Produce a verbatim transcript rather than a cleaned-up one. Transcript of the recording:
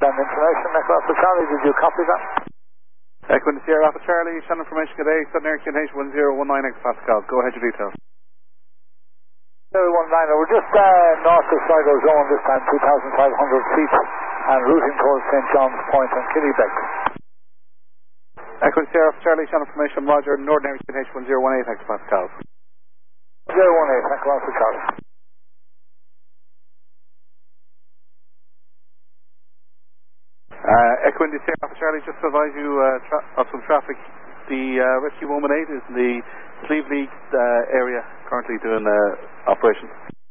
And information, Echo Alpha Charlie, did you copy that? Echo Sierra Alpha Charlie, Shannon information today, Southern Air Q N H one zero one nine hectopascals. Go ahead, your details. zero one nine, we're just uh, north of Sligo Zone this time, two thousand five hundred feet, and routing towards Saint John's Point and Killybeck. Echo Sierra Alpha Charlie, Shannon information, Roger, Northern Air Q N H one zero one eight hectopascals. zero one eight, Echo Alpha Charlie. Uh, Echo India Sierra Alpha Charlie, just to advise you uh, tra- of some traffic. The uh, Rescue one one eight is in the Cleveleague uh, area currently doing uh, operations.